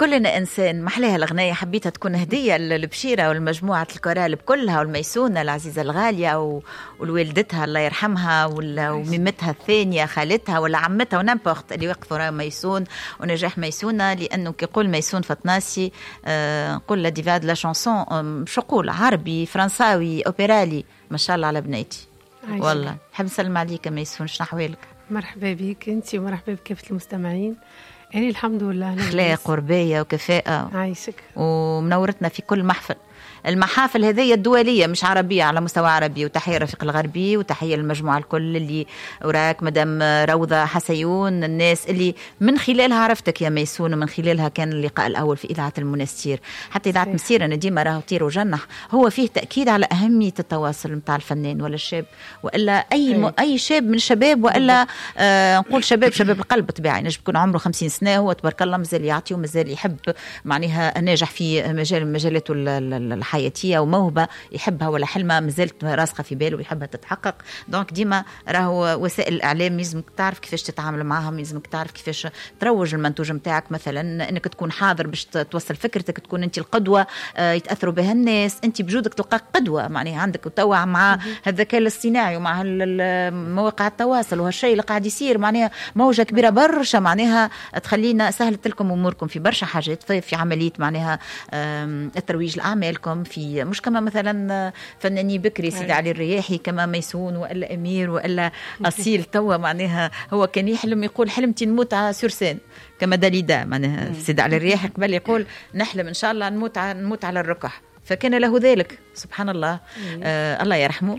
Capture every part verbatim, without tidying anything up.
كلنا إنسان. محلاها الأغنية حبيتها تكون هدية للبشيرة والمجموعة الكورال بكلها والميسونة العزيزة الغالية والوالدتها الله يرحمها وميمتها الثانية خالتها ولا عمتها ونامبورت اللي وقفوا راه ميسون ونجاح ميسونة. لأنه كيقول ميسون فطناسي آه نقول لا ديفاد لا شانسون شو نقول عربي فرنساوي أوبرالي ما شاء الله على بنيتي والله. نحب نسلم عليك ميسون، شنو أحوالك؟ مرحبا بك انت ومرحبا بكافة المستمعين. يعني الحمد لله أخلاق ورباية وكفاءة عايشك ومنورتنا في كل محفل. المحافل هذه الدولية مش عربية على مستوى عربي. وتحية رفيق الغربي وتحية للمجموعة الكل اللي وراك مدام روضة حسيون، الناس اللي من خلالها عرفتك يا ميسون ومن خلالها كان اللقاء الأول في إذاعة المنستير. حتى إذاعة مسيرة أنا ديما راهو طير وجنح هو فيه تأكيد على أهمية التواصل متاع الفنان ولا الشاب وإلا أي م... أي شاب من الشباب وإلا آه نقول شباب شباب القلب طبيعي نجم يكون عمره خمسين سنة هو تبارك الله مازال يعطي ومازال يحب معناها ناجح في مجال مجالاته الحياتية وموهبة يحبها ولا حلمة مازالت راسخة في باله ويحبها تتحقق. دونك ديما راهو وسائل الإعلام يلزمك تعرف كيفاش تتعامل معهم، يلزمك تعرف كيفاش تروج المنتوج متاعك، مثلا انك تكون حاضر باش توصل فكرتك، تكون انت القدوة يتأثروا بها الناس، انت بجودك تلقاك قدوة معناها عندك وتوع مع الذكاء الاصطناعي ومع مواقع التواصل وهالشيء اللي قاعد يصير معناها موجة كبيرة برشا معناها تخلينا سهلت لكم اموركم في برشا حاجات في, في عملية معناها الترويج لأعمالكم في مش كما مثلا فناني بكري سيدي علي الرياحي كما ميسون وإلا أمير وإلا أصيل توا معناها هو كان يحلم يقول حلمتي نموت على سورسين كما داليدا معناها سيدي علي الرياحي قبل يقول نحلم إن شاء الله نموت نموت على الركح فكان له ذلك سبحان الله. آه الله يرحمه.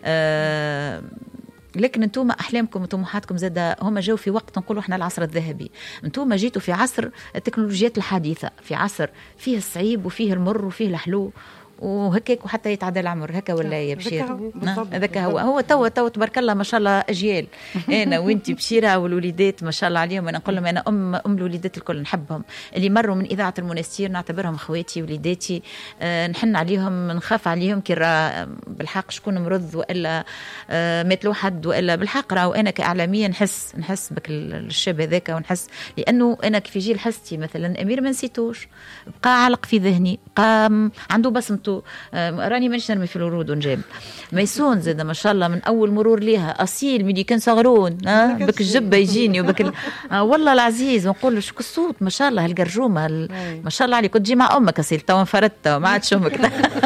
آه لكن انتم احلامكم وطموحاتكم زاده هم جاوا في وقت نقولوا احنا العصر الذهبي. انتم جيتوا في عصر التكنولوجيات الحديثه، في عصر فيه الصعيب وفيه المر وفيه الحلو وهكاك وحتى يتعدى العمر هكا ولا يا بشير هذاك هو هو تو تو تبارك الله ما شاء الله اجيال انا وانتي بشيره والوليدات ما شاء الله عليهم. انا نقول لهم انا ام ام الوليدات الكل نحبهم اللي مروا من اذاعه المنستير نعتبرهم خواتي وليداتي. أه نحن عليهم نخاف عليهم كي راه بالحق شكون مرض والا أه مات له حد والا بالحق راه انا كاعلاميه نحس نحس بك الشاب هذاك ونحس لانه انا كيف يجي لحستي مثلا امير ما نسيتوش بقى علق في ذهني بقى عنده بصمته. راني مانيش نرمي في الورود ونجيب ميسون زاد ما شاء الله من اول مرور ليها اصيل ملي كان صغرون ها بك الجبه يجيني وبك ال... آه والله العزيز ونقول له شو الصوت ما شاء الله هالقرجومه ال... ما شاء الله عليك كنت تجي مع امك اصيل تو انفردت ما عادش امك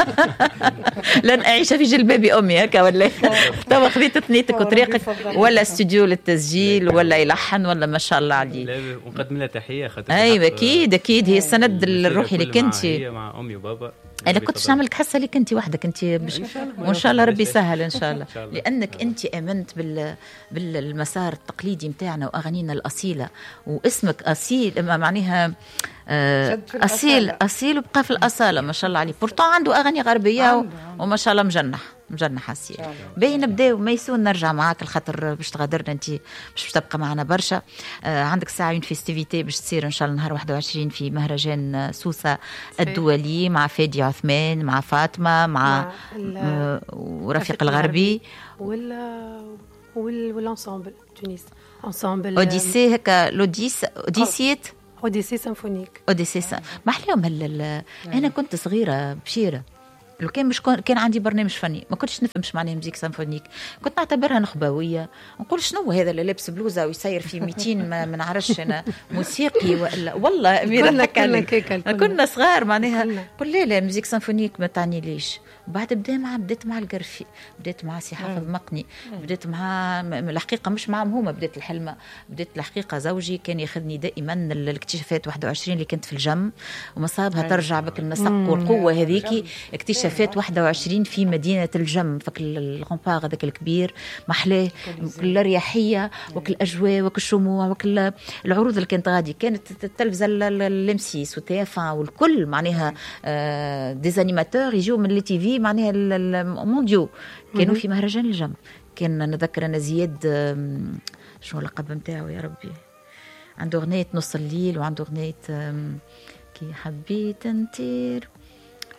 لن اعيش في جلباب امي هكا ولا تو خذيت ثنيتك وطريقك ولا استوديو للتسجيل ولا يلحن ولا ما شاء الله عليه ونقدم لها تحيه خاطر ايوه اكيد اكيد هي السند الروحي لك انت مع امي وبابا. انا كنتش نعملك حاسه لك انت وحدك انت بش... وان شاء الله ربي يسهل ان شاء الله لانك انت امنت بال... بالمسار التقليدي متاعنا واغانينا الاصيله واسمك اصيل معناها آه اصيل اصيل وبقى في الاصاله ما شاء الله عليه. بورتون عنده اغاني غربيه و... وما شاء الله مجنح مجنح اصيل. باهي نبداو ميسون نرجع معاك الخاطر باش تغادرنا انت باش تبقى معنا برشا. آه عندك ساعه اون فيستيفيتي باش تصير ان شاء الله نهار واحد وعشرين في مهرجان سوسه الدولي مع فادي عثمان مع فاطمه مع آه ورفيق الغربي وال والانسامبل تونس انسامبل اوديسي هكا لوديس اوديسيت اوديسي سيمفونيك اوديسي ما احلاهم. انا كنت صغيره بشيره لو كان مش كان عندي برنامج فني ما كنتش نفهمش معناها موسيقى سيمفونيك كنت نعتبرها نخبويه نقول شنو هذا اللي لابس بلوزه ويسير في مئتين ما نعرفش انا موسيقي ولا والله أميرة كنا كنا كيكا كنا صغار معناها قل لا لا موسيقى سيمفونيك ما تعني ليش. وبعد بدا مع بديت مع القرفي بديت مع سي حافظ مقني بديت مع الحقيقه مش معهم هما بديت الحلمه بديت الحقيقه زوجي كان ياخذني دائما الاكتشافات واحد وعشرين اللي كنت في الجم ومصابها ترجع بك النسق والقوه هذيك اكتشافات واحد وعشرين في مدينه الجم فك الغومبار هذاك الكبير محلاه كل الرياحيه وكل الاجواء وكل الشموع وكل العروض اللي كانت غادي كانت التلفزه الامسيس وتيافا والكل معناها آه ديزانيماتور يجوا من لي تي في معناها المونديو كانوا في مهرجان الجم. كان نذكر انا زياد شنو اللقب نتاعو يا ربي عنده اغنيه نص الليل وعنده اغنيه كي حبيت نطير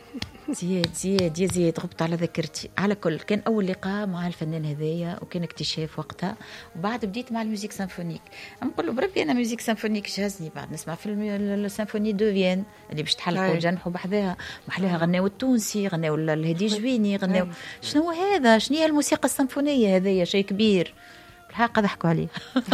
زياد زياد يا زياد غبت على ذاكرتي. على كل كان اول لقاء مع الفنان هذايا وكان اكتشاف وقتها، وبعد بديت مع الميوزيك سيمفونيك. نقول له بربي انا ميوزيك سيمفونيك جهزني، بعد نسمع في السيمفوني دو فين اللي باش تحلقوا جنحوا بحذاها محلاها، غناو التونسي، غناو الهدي جويني، غناو شنو هذا، شنو هي الموسيقى السيمفونيه هذايا، شيء كبير بالحق ضحكوا عليه.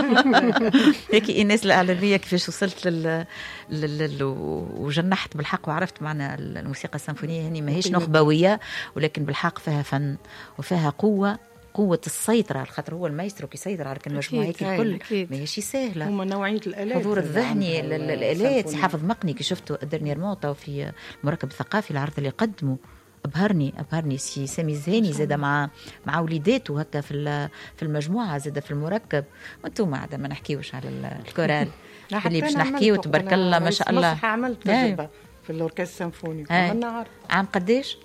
هيك ايناس الاعلاميه كيفاش وصلت لل... لل... وجنحت بالحق وعرفت معنى الموسيقى السيمفونيه. هني ماهيش نخبويه، ولكن بالحق فيها فن وفيها قوه، قوة السيطرة، على خاطر هو المايسترو كي يسيطر على المجموعة هيك الكل ماهيش سهلة. هما نوعية الآلات، حضور الذهني الآلات. حافظ مقني كي شفته ديرنييرمون تو في المركب الثقافي العرض اللي قدمه أبهرني أبهرني سي سامي الزهاني زاد مع مع وليداته هكا في في المجموعة، زاد في المركب. وانتم عاد ما نحكيوش على الكورال اللي باش نحكيو تبارك الله ما شاء الله. عملت تجربة في الأوركسترا السيمفوني عملنا عام قديش؟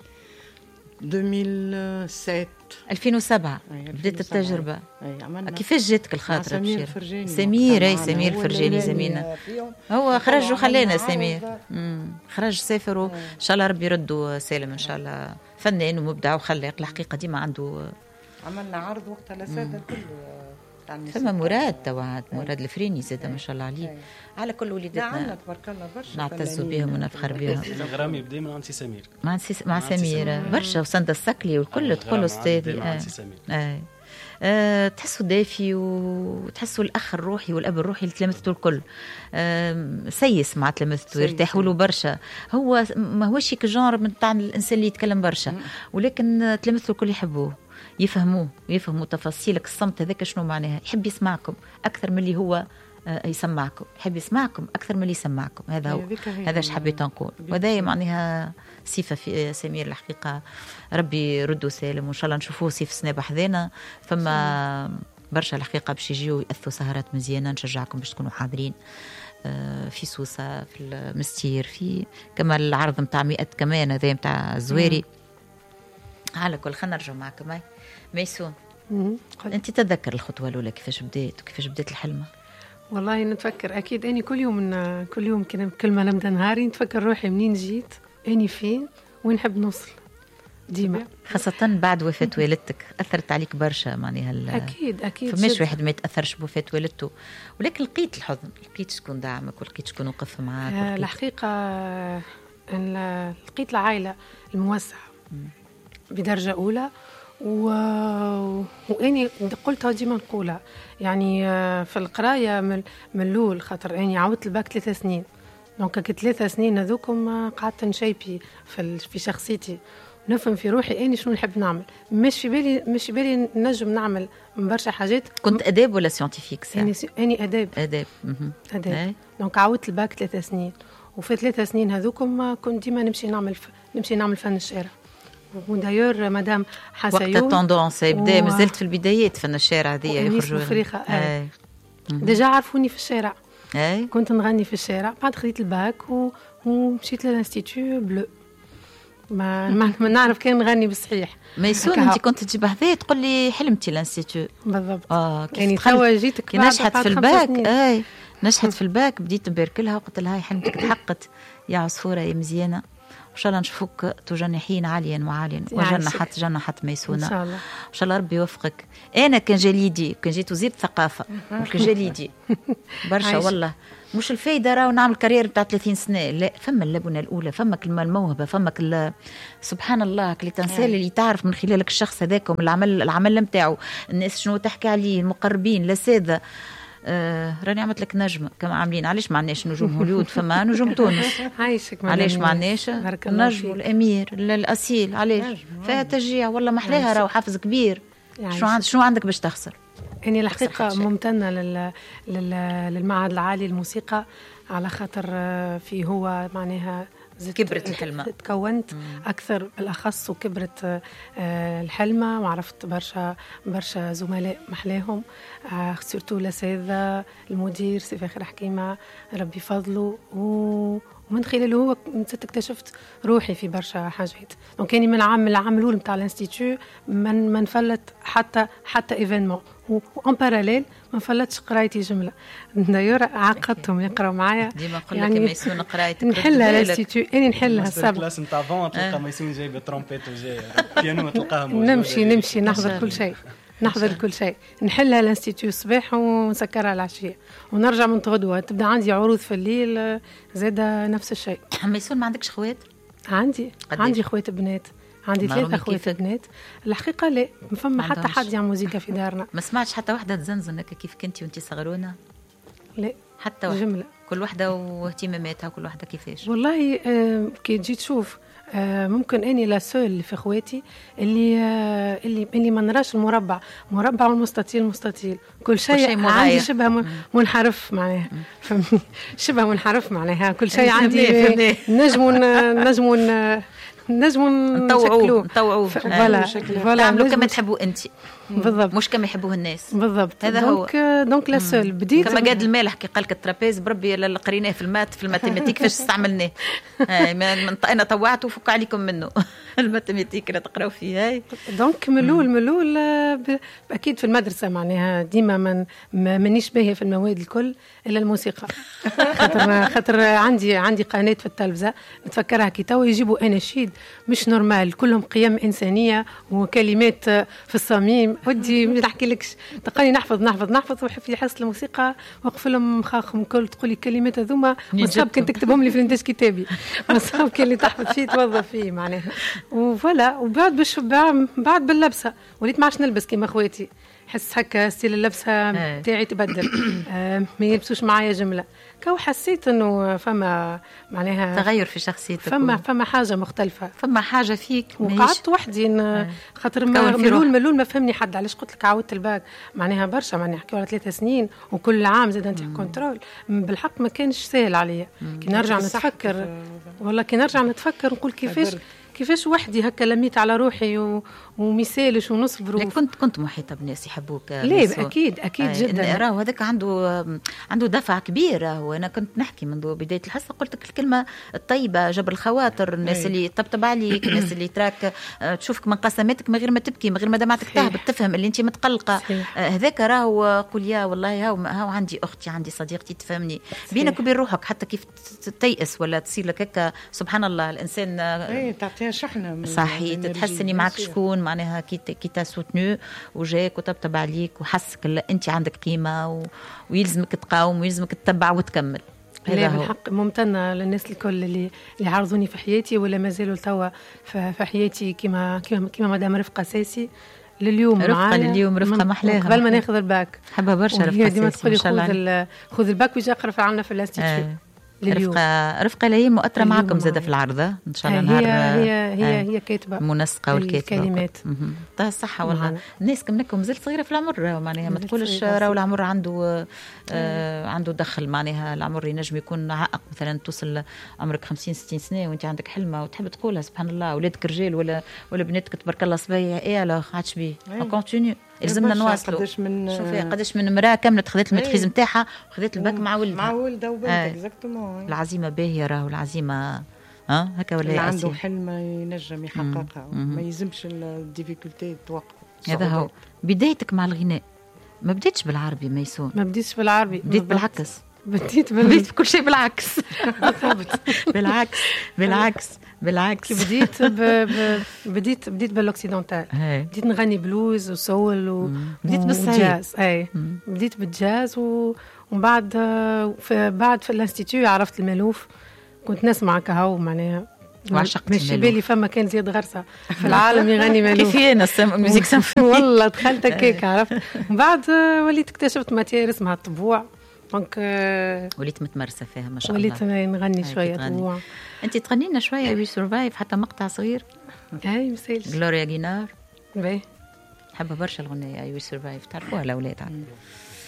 ألفين وسبعة ألفين وسبعة بديت التجربة. أي كيفاش جاتك الخاطر؟ سمير الفرجاني. سمير اي سمير الفرجاني زميلنا، هو خرج وخلينا سمير خرج سافر وان شاء الله ربي يردوا سالم ان شاء الله. فنان ومبدع وخلاق الحقيقة ديما عنده. عملنا عرض وقتها للسادة الكل. ثم مراد توعد مراد الفريني زاد ما شاء الله عليه. على كل وليداتنا تبارك الله برشا نعتز بهم ونفخر بهم. الغرامي بدا من عند سمير مع مع سمير برشا، وسند السكلي والكل تقول استاذي. اي أه تحسوا دافي وتحسوا الاخ الروحي والاب الروحي لتلامذته الكل. أه سيس مع تلامذته يرتاحوا له برشا. هو ما هوش كجانر من تاع الانسان اللي يتكلم برشا، ولكن تلامذته الكل يحبوه يفهموه يفهموا تفاصيلك. الصمت هذاك شنو معناها؟ يحب يسمعكم اكثر من اللي هو يسمعكم، يحب يسمعكم اكثر من اللي يسمعكم. هذا هو هذا اش حبيت نقول، وهذا معناها صفه في سمير الحقيقه. ربي يردوا سالم وان شاء الله نشوفوه صيف سنه بحذانا. فما برشا الحقيقه باش يجيو ياثوا سهرات مزيانه، نشجعكم باش تكونوا حاضرين في سوسه في المستير، في كما العرض نتاع مئة كمان هذا نتاع الزواري. على كل خلينا نرجع معك معي ميسون. انت تتذكر الخطوه الاولى كيفاش بدات وكيفاش بدات الحلمه؟ والله نتفكر اكيد اني كل يوم كل يوم كل ما نبدا نهاري نتفكر روحي منين جيت، اني فين، وين نحب نوصل ديما. خاصه بعد وفاه والدتك اثرت عليك برشا معناها. اكيد اكيد فماش واحد ما يتاثرش بوفاه والدته، ولكن لقيت الحضن، لقيت شكون دعمك ولقيت شكون وقف معاك. آه الحقيقه أن لقيت العائله الموسعه بدرجه اولى. و... واني قلتها ديما نقولها يعني في القرايه من من الاول، خاطر اني عاودت الباك ثلاث سنين. دونك كنت ثلاث سنين هذوكم قعدت نشيبي في في شخصيتي، نفهم في روحي اني شنو نحب نعمل. مش في بالي مش في بالي نجم نعمل من برشا حاجات. كنت اداب ولا سيانتيفيك؟ اني اني اداب اداب اداب. دونك عاودت الباك ثلاث سنين، وفي ثلاث سنين هذوكم كنت ديما نمشي نعمل ف... نمشي نعمل فن الشارع. ودايور مدام حسيون وقت التوندونس يبدا و... مازلت في البدايات فن الشارع هذه يخرجوا فريخه. اي ديجا عرفوني في الشارع. اي كنت نغني في الشارع. بعد خديت الباك و... ومشيت للانستيتيو بلو. ما ما نعرف كان نغني بصحيح. ما يسون انت كنت تجي بحذايا تقول لي حلمتي الانستيتيو بالضبط. اه يعني توا جيتك كي نجحت في الباك. اي نجحت في الباك بديت نبارك لها وقلت لها هاي حلمتك تحققت يا عصفوره يا مزيانه، ان شاء الله نشوفوك تجنحين عاليا وعاليا. وجنحت جنحت ميسونه ان شاء الله. ان شاء الله ربي يوفقك. انا كان جليدي كان جيت وزير الثقافه وكان جليدي برشا والله. مش الفايده راهو نعمل كارير بتاع ثلاثين سنه، لا فما اللبنه الاولى، فما كلمه الموهبه، فما سبحان الله كلي تنسال اللي تعرف من خلالك الشخص هذاك ومن العمل العمل نتاعو الناس شنو تحكي عليه، المقربين الاساتذه. آه راني عملت لك نجمه كما عاملين. علاش ما عندناش نجوم هوليود؟ فما نجوم تونس. علاش ما عندناش النجم الامير الاصيل؟ علاش فيها تشجيع والله محلاها راهو حافز كبير. شنو عند شنو عندك باش تخسر؟ يعني الحقيقه ممتنه لل... لل... للمعهد العالي للموسيقى على خاطر في هو معناها كبرت الحلمة، تكونت أكثر بالأخص وكبرت الحلمة، وعرفت برشا برشا زملاء محلاهم، سورتو الأساتذة المدير سي فاخر حكيمة ربي فضله، ومن خلاله هو نسيت اكتشفت روحي في برشا حاجات. دونك كاني من عام من العام الاول نتاع الانستيتيو من من فلت حتى حتى ايفينمون وان باراليل ما فلتش قرايتي جمله. دايور عقدتهم يقراوا معايا ديما نقول لك يعني ميسون قرايتك نحلها الانستيتيو اني نحلها السبب كلاس نتاع فون تلقى ميسون جايبه ترومبيت وجايه بيانو تلقاها نمشي نمشي نحضر كل شيء نحضر كل شيء نحلها الانستيتيو الصباح ونسكرها العشيه ونرجع من غدوه تبدا عندي عروض في الليل زاده نفس الشيء. ميسون ما عندكش خوات؟ عندي قديش؟ عندي خوات بنات عندي ثلاثة خوات بنات. الحقيقة لا ما فما حتى حد يعمل موسيقى في دارنا. ما سمعتش حتى واحدة تزنزن هكا كيف كنتي وانتي صغرونة؟ لا حتى واحدة جملة. كل واحدة واهتماماتها وكل واحدة كيفاش. والله آه كي تجي تشوف آه ممكن اني لا سول اللي في اخواتي اللي آه اللي اللي ما نراش المربع مربع والمستطيل مستطيل كل شيء عندي شبه منحرف معناها فهمني شبه منحرف معناها كل شيء عندي نجم نجم نجم نطوعوه نطوعوه فوالا فوالا نعملوا كما تحبوا انت بالضبط مش كما يحبوه الناس بالضبط. هذا دونك هو دونك لا سول بديت كما قاد المالح كي قال لك الترابيز بربي اللي قريناه في المات في الماتيماتيك كيفاش استعملناه انا طوعت وفك عليكم منه الماتيماتيك اللي تقراو فيه هاي. دونك ملول ملول اكيد في المدرسه معناها ديما من مانيش باهيه في المواد الكل الا الموسيقى خاطر خاطر عندي عندي قناه في التلفزه نتفكرها كي تو يجيبوا اناشيد مش نورمال كلهم قيم انسانيه وكلمات في الصميم ودي ما نحكي لكش تقاني نحفظ نحفظ نحفظ وفي حصه الموسيقى وقف لهم مخاخهم كل تقولي الكلمات هذوما وصاب كنت تكتبهم لي في الانداج كتابي وصاب كان اللي تحفظ فيه توظف فيه معناها وفوالا. وبعد باش بعد باللبسه وليت ما عادش نلبس كيما اخواتي حس هكا ستيل اللبسه تاعي تبدل آه ما يلبسوش معايا جمله كو حسيت انه فما معناها تغير في شخصيتك فما فما حاجه مختلفه فما حاجه فيك وقعدت وحدي خاطر ملول ملول ما فهمني حد علاش قلت لك عاودت الباك معناها برشا معناها نحكيو على ثلاثة سنين وكل عام زاد انت كنترول بالحق ما كانش سهل عليا كي نرجع نتفكر والله كي نرجع نتفكر نقول كيفاش كيفاش وحدي هكا لميت على روحي و... ومثالش ونصبر كنت كنت محيطه بناس يحبوك ليه اكيد اكيد آه جدا راهو هذاك عنده عنده دفع كبير. وانا كنت نحكي منذ بدايه الحصه قلت لك الكلمه الطيبه جبر الخواطر الناس اللي طبطب عليك الناس اللي تراك تشوفك من قسماتك من غير ما تبكي من غير ما دمعتك تهبط تفهم اللي انت متقلقه هذاك راهو قول يا والله هاو هاو عندي اختي عندي صديقتي تفهمني بينك وبين روحك حتى كيف تيأس ولا تصير لك هكا سبحان الله الانسان اي تعطيها شحنه صحيح تحسني معك شكون معناها كي كي تاسوتنو وجاك وطبطب عليك وحسك لا انت عندك قيمه و... ويلزمك تقاوم ويلزمك تتبع وتكمل. لا بالحق ممتنه للناس الكل اللي اللي عرضوني في حياتي ولا مازالوا توا في حياتي كما كما كما مدام رفقه ساسي لليوم رفقه لليوم رفقه محلاها قبل ما ناخذ الباك حبها برشا رفقه ديما تقولي خذ خذ الباك ويجي اقرا في عنا في الانستيتيو رفقه رفقه لا هي مؤثره معكم زاده في العرضه ان شاء الله نهار هي هي هي, هي كاتبه منسقه والكاتبه الكلمات طه الصحه والله الناس كمنكم مازال صغيره في العمر معناها ما تقولش راهو العمر عنده آه عنده دخل معناها العمر ينجم يكون عائق مثلا توصل عمرك خمسين ستين سنه وانت عندك حلمه وتحب تقولها سبحان الله اولادك رجال ولا ولا بناتك تبارك الله صبيه ايه لا عادش بيه كونتينيو لازمنا نواصلوا. قداش من شوفي قداش من مراه كامله خذت المتريز نتاعها وخذت الباك مع ولدها مع ولدها وبنتها اكزاكتومون. العزيمه باهيه راهو العزيمه ها هكا ولا اللي عنده حلم ينجم يحققها ما يلزمش الديفيكولتي توقف. هذا هو بدايتك مع الغناء ما بديتش بالعربي ميسون ما بديتش بالعربي بديت بالعكس بديت بال... بديت بكل شيء بالعكس بالعكس بالعكس بالعكس بديت ب... ب... بديت بديت بالاوكسيدونتال بديت نغني بلوز وسول و... بديت بالجاز اي بديت بالجاز و... ومن بعد في بعد في الانستيتيو عرفت المالوف كنت نسمع كهو معناها وعشقت ماشي بالي فما كان زياد غرسه في العالم يغني مالوف كيف انا الموسيقى سامفوني والله دخلت هكاك عرفت من بعد وليت اكتشفت ماتير اسمها الطبوع دونك وليت متمرسه فيها ما شاء الله وليت نغني شويه طبوع. انت تغني لنا شويه وي سرفايف حتى مقطع صغير اي مسالش غلوريا غينار باهي حابه برشا الغنيه وي سرفايف تعرفوها الاولاد